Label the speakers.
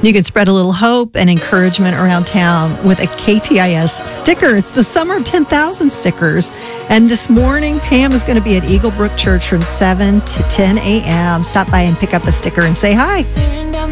Speaker 1: You can spread a little hope and encouragement around town with a KTIS sticker. It's the Summer of 10,000 stickers. And this morning, Pam is going to be at Eagle Brook Church from 7 to 10 a.m. Stop by and pick up a sticker and say hi.